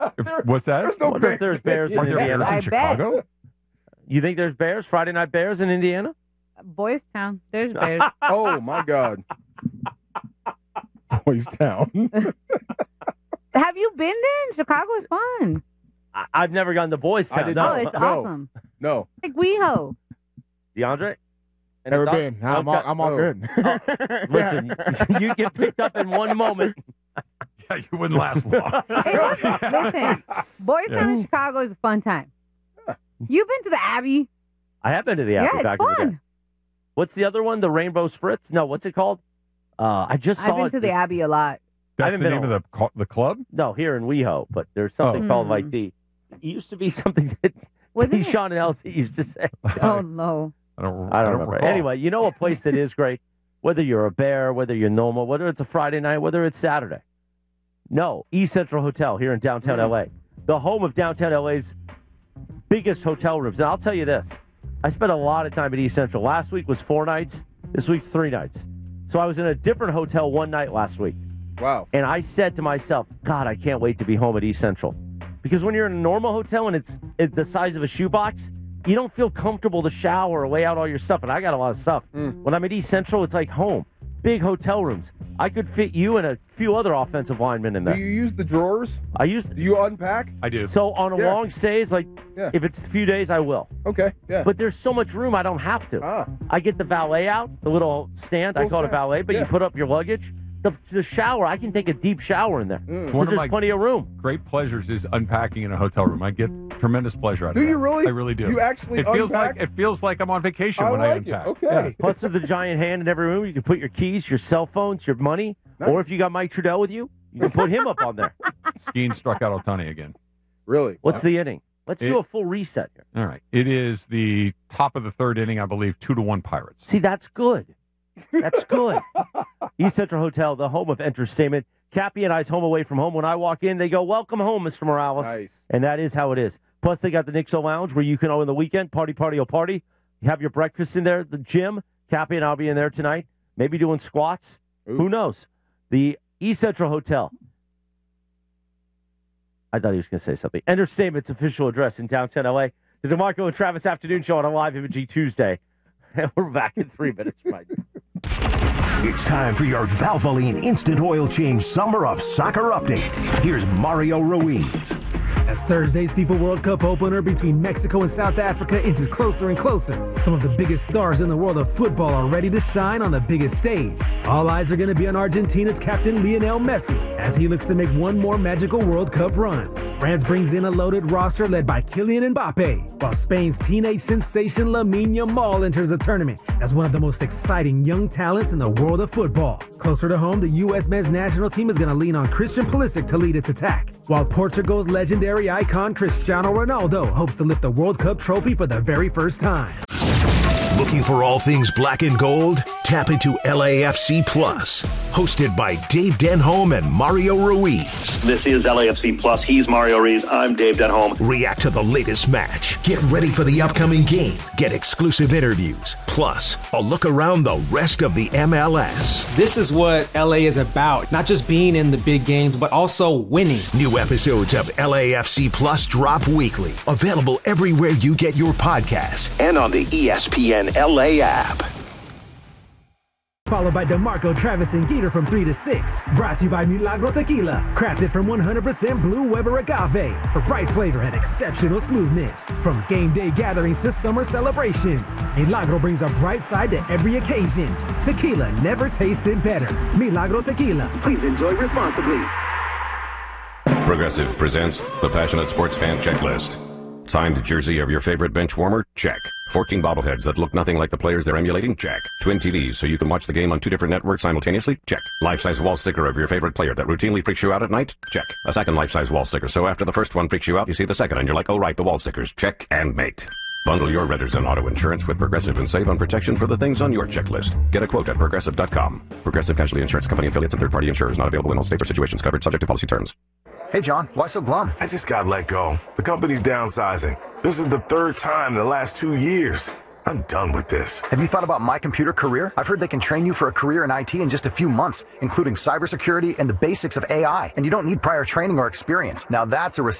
What's that? There's no I wonder if there's Bears in Are there Indiana. Bears in Chicago? You think there's Bears? Friday night Bears in Indiana? Boys Town. There's Bears. Oh, my God. Boys Town. Have you been there? Chicago is fun. I've never gone to Boys Town. did No. not. Oh, it's No. awesome. No. Like WeHo. DeAndre? Any Never thoughts? been. I'm all Oh. good. Listen, you get picked up in one moment. Yeah, you wouldn't last long. Listen, Boys Town in Chicago is a fun time. You've been to the Abbey. I have been to the Yeah, Abbey it's back in the day. fun. What's the other one? The Rainbow Spritz? No, what's it called? I just saw I've been it. to the Abbey a lot. That's haven't the been name of the club? No, here in WeHo, but there's something Oh. called like the. It used to be something that Wasn't it? Sean and Elsie used to say. Oh, no. I don't remember. recall. Anyway, you know a place that is great, whether you're a Bear, whether you're normal, whether it's a Friday night, whether it's Saturday. No, East Central Hotel here in downtown LA, the home of downtown LA's biggest hotel rooms. And I'll tell you this, I spent a lot of time at East Central. Last week was 4 nights. This week's 3 nights. So I was in a different hotel one night last week. Wow. And I said to myself, God, I can't wait to be home at East Central. Because when you're in a normal hotel and it's the size of a shoebox, you don't feel comfortable to shower or lay out all your stuff. And I got a lot of stuff. When I'm at East Central, it's like home. Big hotel rooms. I could fit you and a few other offensive linemen in there. Do you use the drawers? I use. Do you unpack? I do. So on a Yeah. long stays, like Yeah. if it's a few days, I will. Okay, yeah. But there's so much room, I don't have to. Ah. I get the valet out, the little stand. I Little call it a stand. valet, but Yeah. you put up your luggage. The shower, I can take a deep shower in there. One Because of there's my plenty of room. great pleasures is unpacking in a hotel room. I get tremendous pleasure out of Do that. you really? I really do. You actually it feels unpack? like I'm on vacation I when like I it. unpack. Okay. Yeah. Plus, with the giant hand in every room, you can put your keys, your cell phones, your money, Nice. or if you got Mike Trudell with you, you can put him up on there. Skeen struck out Ohtani again. Really? What's the inning? Let's do It- a full reset here. All right. It is the top of the 3rd inning, I believe, 2-1 Pirates. See, that's good. That's good. East Central Hotel, the home of entertainment. Cappy and I's home away from home. When I walk in, they go, "Welcome home, Mr. Morales." Nice. And that is how it is. Plus, they got the Nixo Lounge where you can, on the weekend, party, oh party. You have your breakfast in there. The gym, Cappy and I'll be in there tonight. Maybe doing squats. Ooh. Who knows? The East Central Hotel. I thought he was going to say something. Entertainment's official address in downtown LA. The DeMarco and Travis Afternoon Show on a live Imaging Tuesday. And we're back in 3 minutes, Mike. It's time for your Valvoline Instant Oil Change Summer of Soccer update. Here's Mario Ruiz. As Thursday's FIFA World Cup opener between Mexico and South Africa inches closer and closer, some of the biggest stars in the world of football are ready to shine on the biggest stage. All eyes are going to be on Argentina's captain Lionel Messi as he looks to make one more magical World Cup run. France brings in a loaded roster led by Kylian Mbappe, while Spain's teenage sensation Lamine Yamal enters the tournament as one of the most exciting young talents in the world of football. Closer to home, the U.S. men's national team is going to lean on Christian Pulisic to lead its attack, while Portugal's legendary icon Cristiano Ronaldo hopes to lift the World Cup trophy for the very first time. Looking for all things black and gold? Tap into LAFC Plus. Hosted by Dave Denholm and Mario Ruiz. This is LAFC Plus. He's Mario Ruiz. I'm Dave Denholm. React to the latest match. Get ready for the upcoming game. Get exclusive interviews. Plus, a look around the rest of the MLS. This is what LA is about. Not just being in the big games, but also winning. New episodes of LAFC Plus drop weekly. Available everywhere you get your podcasts and on the ESPN LA app. Followed by DeMarco, Travis, and Geeter from 3 to 6. Brought to you by Milagro Tequila. Crafted from 100% Blue Weber agave for bright flavor and exceptional smoothness. From game day gatherings to summer celebrations, Milagro brings a bright side to every occasion. Tequila never tasted better. Milagro Tequila. Please enjoy responsibly. Progressive presents the Passionate Sports Fan Checklist. Signed jersey of your favorite bench warmer? Check. 14 bobbleheads that look nothing like the players they're emulating? Check. Twin TVs so you can watch the game on 2 different networks simultaneously? Check. Life-size wall sticker of your favorite player that routinely freaks you out at night? Check. A second life-size wall sticker so after the first one freaks you out, you see the second and you're like, oh right, the wall stickers. Check and mate. Bundle your renters and auto insurance with Progressive and save on protection for the things on your checklist. Get a quote at Progressive.com. Progressive Casualty Insurance Company affiliates and third-party insurers not available in all states or situations covered subject to policy terms. Hey, John, why so glum? I just got let go. The company's downsizing. This is the 3rd time in the last 2 years. I'm done with this. Have you thought about My Computer Career? I've heard they can train you for a career in IT in just a few months, including cybersecurity and the basics of AI. And you don't need prior training or experience. Now that's a